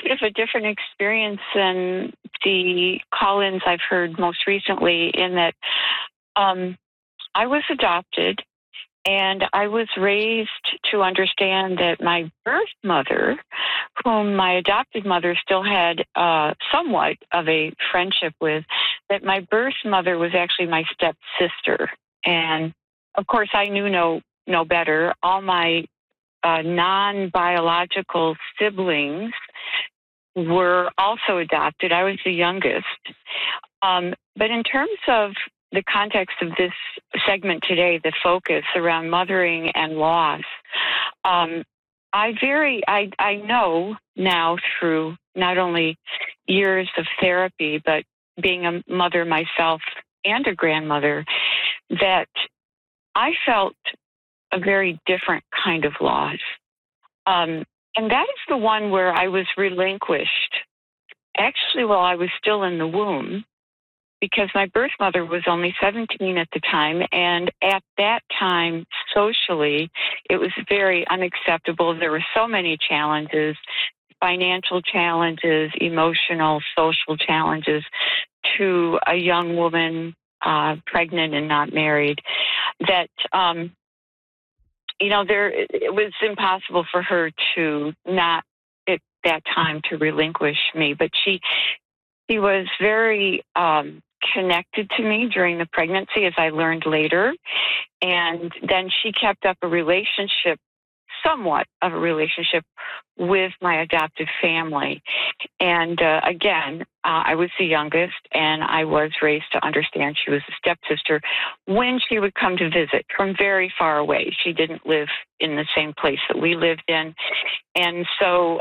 bit of a different experience than the call-ins I've heard most recently, in that I was adopted, and I was raised to understand that my birth mother, whom my adopted mother still had somewhat of a friendship with, that my birth mother was actually my stepsister. And of course, I knew no better. All my non-biological siblings were also adopted. I was the youngest. But in terms of the context of this segment today, the focus around mothering and loss, I know now, through not only years of therapy, but being a mother myself and a grandmother, that I felt a very different kind of loss. And that is the one where I was relinquished, actually, while I was still in the womb, because my birth mother was only 17 at the time. And at that time, socially, it was very unacceptable. There were so many challenges, financial challenges, emotional, social challenges to a young woman pregnant and not married, that, it was impossible for her to not, at that time, to relinquish me. But she was very connected to me during the pregnancy, as I learned later. And then she kept up somewhat of a relationship with my adoptive family. And again, I was the youngest, and I was raised to understand she was a stepsister when she would come to visit from very far away. She didn't live in the same place that we lived in. And so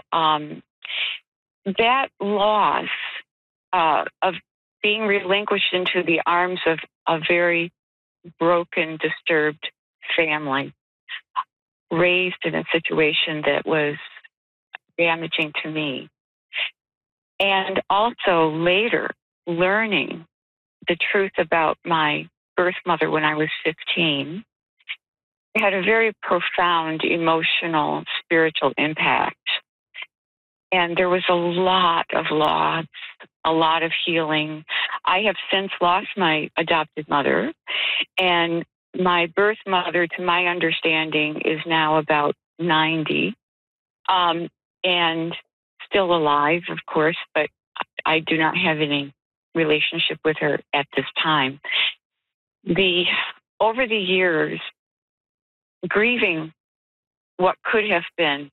that loss of being relinquished into the arms of a very broken, disturbed family, raised in a situation that was damaging to me. And also later learning the truth about my birth mother when I was 15 had a very profound emotional, spiritual impact. And there was a lot of loss, a lot of healing. I have since lost my adopted mother, and my birth mother, to my understanding, is now about 90, and still alive, of course, but I do not have any relationship with her at this time. Over the years, grieving what could have been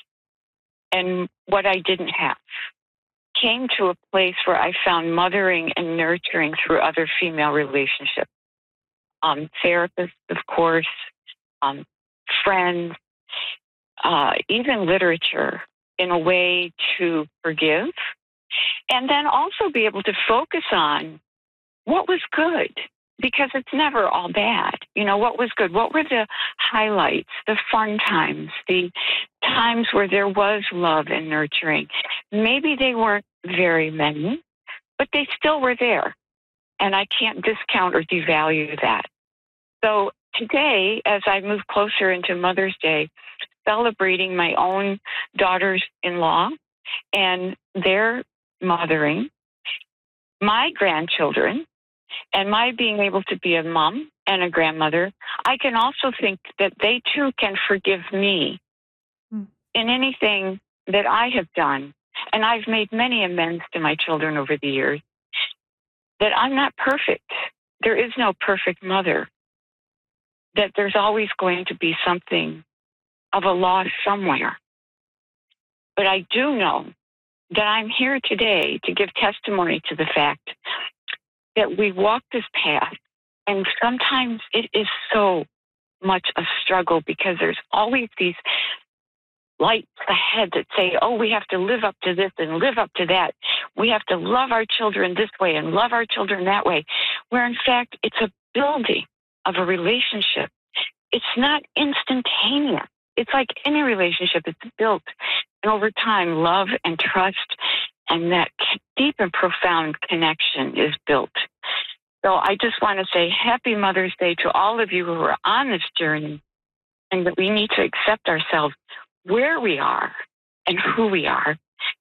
and what I didn't have, came to a place where I found mothering and nurturing through other female relationships. Therapists, of course, friends, even literature, in a way to forgive, and then also be able to focus on what was good, because it's never all bad. What was good? What were the highlights, the fun times, the times where there was love and nurturing? Maybe they weren't very many, but they still were there. And I can't discount or devalue that. So today, as I move closer into Mother's Day, celebrating my own daughters-in-law and their mothering, my grandchildren, and my being able to be a mom and a grandmother, I can also think that they too can forgive me in anything that I have done. And I've made many amends to my children over the years, that I'm not perfect. There is no perfect mother, that there's always going to be something of a loss somewhere. But I do know that I'm here today to give testimony to the fact that we walk this path, and sometimes it is so much a struggle, because there's always these lights ahead that say, oh, we have to live up to this and live up to that. We have to love our children this way and love our children that way, where in fact it's a building of a relationship. It's not instantaneous. It's like any relationship, it's built. And over time, love and trust and that deep and profound connection is built. So I just want to say happy Mother's Day to all of you who are on this journey, and that we need to accept ourselves where we are and who we are,